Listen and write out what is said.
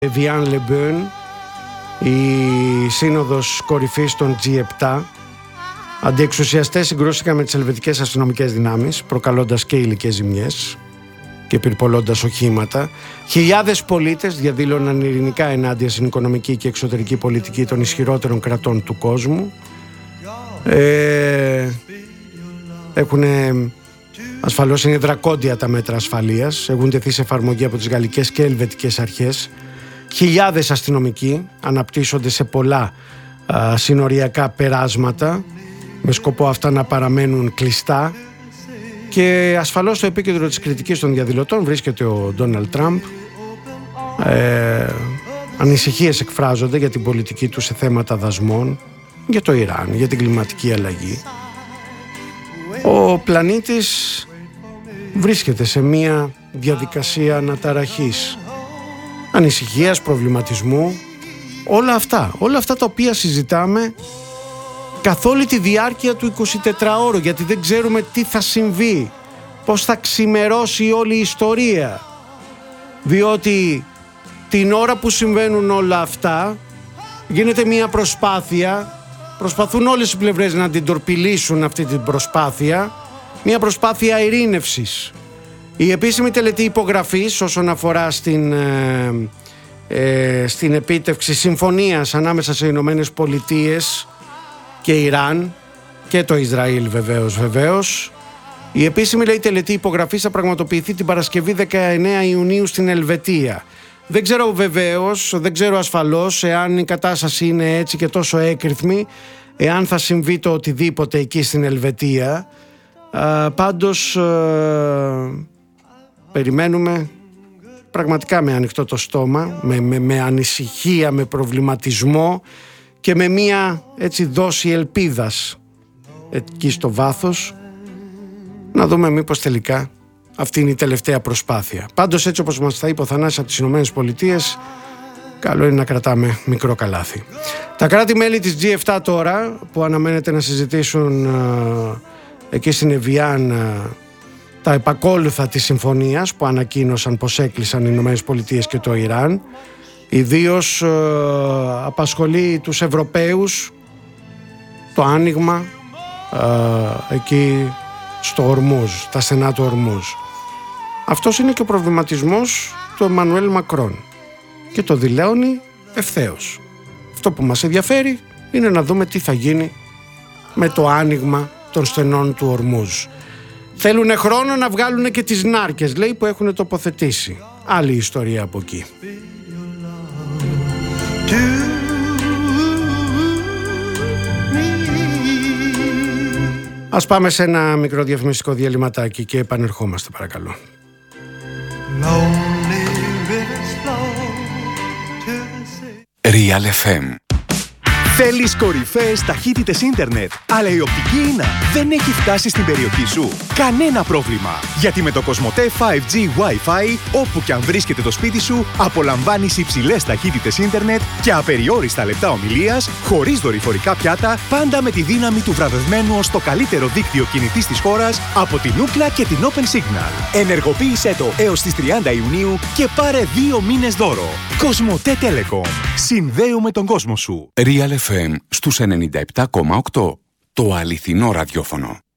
Evian Le Bon, η σύνοδος κορυφής των G7. Αντιεξουσιαστές συγκρούστηκαν με τις ελβετικές αστυνομικές δυνάμεις, προκαλώντας και υλικές ζημιές και πυρπολώντας οχήματα. Χιλιάδες πολίτες διαδήλωναν ειρηνικά ενάντια στην οικονομική και εξωτερική πολιτική των ισχυρότερων κρατών του κόσμου. Ασφαλώς είναι δρακόντια τα μέτρα ασφαλείας. Έχουν τεθεί σε εφαρμογή από τις γαλλικές και ελβετικές αρχές. Χιλιάδες αστυνομικοί αναπτύσσονται σε πολλά συνοριακά περάσματα με σκοπό αυτά να παραμένουν κλειστά. Και ασφαλώς στο επίκεντρο της κριτικής των διαδηλωτών βρίσκεται ο Ντόναλντ Τραμπ. Ανησυχίες εκφράζονται για την πολιτική του σε θέματα δασμών, για το Ιράν, για την κλιματική αλλαγή. Ο πλανήτης βρίσκεται σε μια διαδικασία αναταραχής, ανησυχίας, προβληματισμού. Όλα αυτά τα οποία συζητάμε καθ' όλη τη διάρκεια του 24ωρου, γιατί δεν ξέρουμε τι θα συμβεί, πώς θα ξημερώσει όλη η ιστορία, διότι την ώρα που συμβαίνουν όλα αυτά γίνεται μια προσπάθεια, προσπαθούν όλες οι πλευρές να την τορπιλήσουν αυτή την προσπάθεια, μια προσπάθεια ειρήνευσης. Η επίσημη τελετή υπογραφής όσον αφορά στην επίτευξη συμφωνίας ανάμεσα σε Ηνωμένες Πολιτείες και Ιράν και το Ισραήλ βεβαίως. Η επίσημη τελετή υπογραφής θα πραγματοποιηθεί την Παρασκευή 19 Ιουνίου στην Ελβετία. Δεν ξέρω βεβαίως, δεν ξέρω ασφαλώς εάν η κατάσταση είναι έτσι και τόσο έκρηθμη, εάν θα συμβεί το οτιδήποτε εκεί στην Ελβετία. Πάντως περιμένουμε πραγματικά με ανοιχτό το στόμα, με ανησυχία, με προβληματισμό και με μία έτσι δόση ελπίδας εκεί στο βάθος, να δούμε μήπως τελικά αυτή είναι η τελευταία προσπάθεια. Πάντως, έτσι όπως μας τα είπε ο Θανάσης από τις Ηνωμένες Πολιτείες, καλό είναι να κρατάμε μικρό καλάθι. Τα κράτη-μέλη της G7 τώρα, που αναμένεται να συζητήσουν εκεί στην Εβιάν τα επακόλουθα της συμφωνίας που ανακοίνωσαν πως έκλεισαν οι Ηνωμένες Πολιτείες και το Ιράν, ιδίως απασχολεί τους Ευρωπαίους το άνοιγμα εκεί στο Ορμούζ, τα στενά του Ορμούζ. Αυτός είναι και ο προβληματισμός του Εμμανουέλ Μακρόν και το δηλώνει ευθέως. Αυτό που μας ενδιαφέρει είναι να δούμε τι θα γίνει με το άνοιγμα των στενών του Ορμούζ. Θέλουνε χρόνο να βγάλουν και τις νάρκες, λέει, που έχουν τοποθετήσει. Άλλη ιστορία από εκεί. Ας πάμε σε ένα μικρό διαφημιστικό διαλυματάκι και επανερχόμαστε, παρακαλώ. Real FM. Θέλεις κορυφαίες ταχύτητες ίντερνετ, αλλά η οπτική ίνα δεν έχει φτάσει στην περιοχή σου? Κανένα πρόβλημα, γιατί με το Κοσμοτέ 5G Wi-Fi, όπου και αν βρίσκεται το σπίτι σου, απολαμβάνεις υψηλές ταχύτητες ίντερνετ και απεριόριστα λεπτά ομιλίας, χωρίς δορυφορικά πιάτα, πάντα με τη δύναμη του βραβευμένου ως το καλύτερο δίκτυο κινητής της χώρας από την Ookla και την Open Signal. Ενεργοποίησέ το έως τις 30 Ιουνίου και πάρε 2 μήνες δώρο. Κοσμοτέ Telecom. Συνδέουμε τον κόσμο σου. Real FM στους 97,8. Το αληθινό ραδιόφωνο.